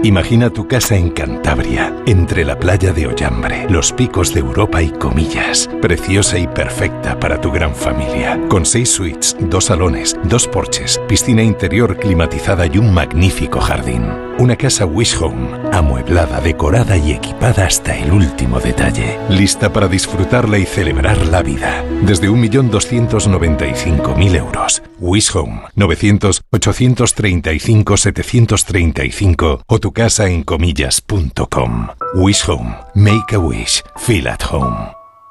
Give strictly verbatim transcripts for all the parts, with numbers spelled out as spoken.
Imagina tu casa en Cantabria, entre la playa de Ollambre, los picos de Europa y Comillas. Preciosa y perfecta para tu gran familia. Con seis suites, dos salones, dos porches, piscina interior climatizada y un magnífico jardín. Una casa Wish Home, amueblada, decorada y equipada hasta el último detalle. Lista para disfrutarla y celebrar la vida. Desde un millón doscientos noventa y cinco mil euros. Wish Home, novecientos, ochocientos treinta y cinco, setecientos treinta y cinco o tu casa en comillas punto com. Wish Home. Make a wish. Feel at home.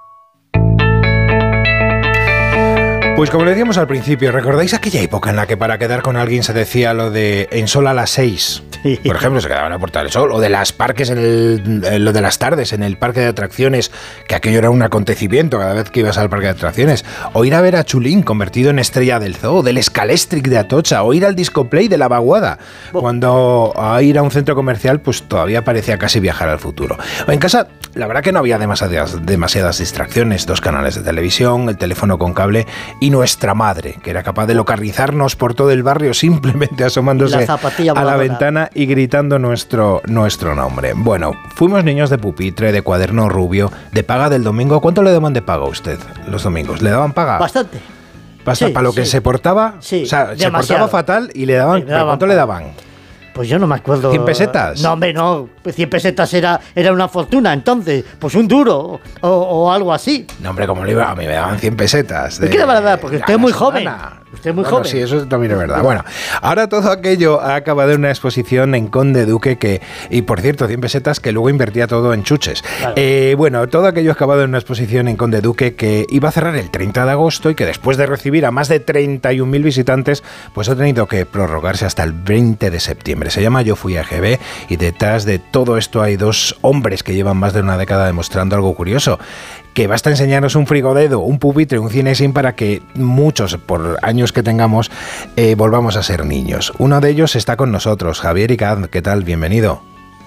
Pues como le decíamos al principio, ¿recordáis aquella época en la que para quedar con alguien se decía lo de en sol a las seis? Sí. Por ejemplo, se quedaba en la Puerta del Sol, o de las parques, en el, en lo de las tardes, en el parque de atracciones, que aquello era un acontecimiento cada vez que ibas al parque de atracciones, o ir a ver a Chulín convertido en estrella del zoo, del Scalestric de Atocha, o ir al Disco Play de la Vaguada, oh. cuando a ir a un centro comercial pues todavía parecía casi viajar al futuro. O en casa, la verdad que no había demasiadas, demasiadas distracciones, dos canales de televisión, el teléfono con cable y nuestra madre, que era capaz de localizarnos por todo el barrio simplemente asomándose la a la ventana y gritando nuestro, nuestro nombre. Bueno, fuimos niños de pupitre, de cuaderno rubio, de paga del domingo. ¿Cuánto le daban de paga a usted los domingos? ¿Le daban paga? Bastante. ¿Basta, sí, para lo que sí. se portaba? Sí, o sea, demasiado. Se portaba fatal y le daban... Sí, daban ¿cuánto le daban? Pues yo no me acuerdo. ¿cien pesetas? No, hombre, no. cien pesetas era, era una fortuna, entonces. Pues un duro o, o algo así. No, hombre, como le iba, a mí me daban cien pesetas. De, ¿Qué le van a dar? Porque usted es muy joven. Semana. Usted es muy bueno, joven. Sí, eso también es verdad. Bueno, ahora todo aquello ha acabado en una exposición en Conde Duque que, y por cierto, cien pesetas que luego invertía todo en chuches. Claro. Eh, bueno, todo aquello ha acabado en una exposición en Conde Duque que iba a cerrar el treinta de agosto y que después de recibir a más de treinta y un mil visitantes, pues ha tenido que prorrogarse hasta el veinte de septiembre. Se llama Yo Fui a G B y detrás de todo esto hay dos hombres que llevan más de una década demostrando algo curioso. Que basta enseñarnos un frigodedo, un pupitre, un cinesín para que muchos, por años que tengamos, eh, volvamos a ser niños. Uno de ellos está con nosotros, Javier Icaz. ¿Qué tal? Bienvenido.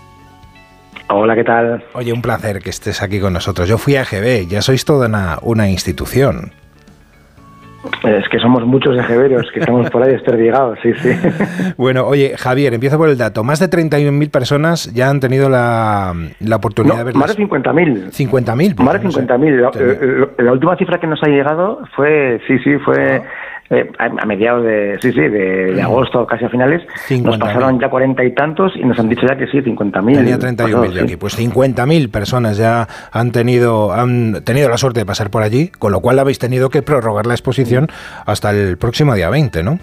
Hola, ¿qué tal? Oye, un placer que estés aquí con nosotros. Yo fui a G B, ya sois toda una, una institución. Es que somos muchos ejeveros que estamos por ahí desperdigados, sí, sí. Bueno, oye, Javier, empiezo por el dato. Más de treinta y un mil personas ya han tenido la, la oportunidad no, de ver. Más de cincuenta mil. cincuenta mil. Más de cincuenta mil. No sé. la, la última cifra que nos ha llegado fue, sí, sí, fue... ¿No? Eh, a mediados de, sí, sí, de, de agosto, casi a finales, nos pasaron ya cuarenta y tantos y nos han dicho ya que sí, cincuenta mil. Tenía treinta y un mil yo aquí. Pues cincuenta mil personas ya han tenido han tenido la suerte de pasar por allí, con lo cual habéis tenido que prorrogar la exposición hasta el próximo día veinte, ¿no?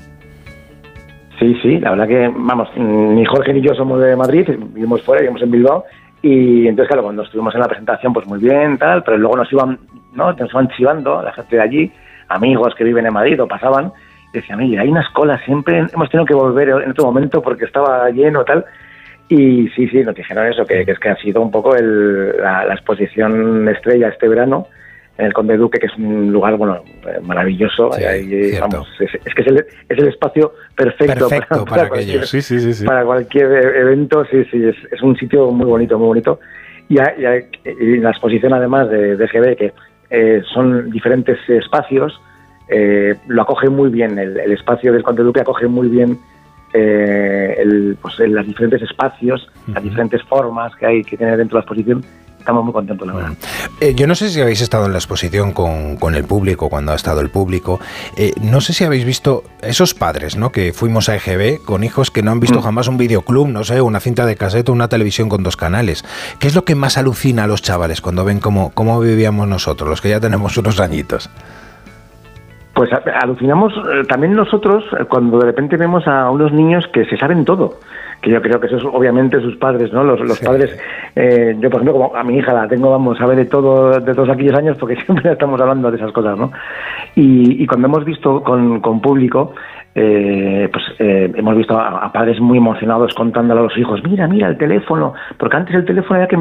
Sí, sí, la verdad que, vamos, ni Jorge ni yo somos de Madrid, vivimos fuera, vivimos en Bilbao, y entonces, claro, cuando estuvimos en la presentación, pues muy bien, tal, pero luego nos iban, ¿no? Nos iban chivando la gente de allí, amigos que viven en Madrid o pasaban, y decían, oye, hay unas colas, siempre hemos tenido que volver en otro momento porque estaba lleno tal, y sí, sí, nos dijeron eso, que, que es que ha sido un poco el, la, la exposición estrella este verano, en el Conde Duque, que es un lugar, bueno, maravilloso, sí, ahí, vamos, es, es que es el, es el espacio perfecto, perfecto para, para, para, cualquier, sí, sí, sí, sí. para cualquier evento, sí, sí, es, es un sitio muy bonito, muy bonito, y, y, y la exposición además de, de G B, que Eh, son diferentes espacios, eh, lo acoge muy bien, el, el espacio del Conde Duque acoge muy bien eh, el, pues, el, los diferentes espacios, uh-huh. las diferentes formas que hay que tener dentro de la exposición. Estamos muy contentos, la verdad. Eh, yo no sé si habéis estado en la exposición con, con el público, cuando ha estado el público. Eh, no sé si habéis visto esos padres, ¿no? Que fuimos a E G B con hijos que no han visto mm. jamás un videoclub, no sé, una cinta de cassette o una televisión con dos canales. ¿Qué es lo que más alucina a los chavales cuando ven cómo, cómo vivíamos nosotros, los que ya tenemos unos añitos? Pues alucinamos eh, también nosotros cuando de repente vemos a unos niños que se saben todo. Que yo creo que eso es obviamente sus padres, ¿no? Los, los sí. padres, eh, yo por ejemplo, como a mi hija la tengo, vamos, sabe de todo, de todos aquellos años porque siempre estamos hablando de esas cosas, ¿no? Y, y cuando hemos visto con, con público, eh, pues eh, hemos visto a, a padres muy emocionados contándole a los hijos, mira, mira el teléfono, porque antes el teléfono era que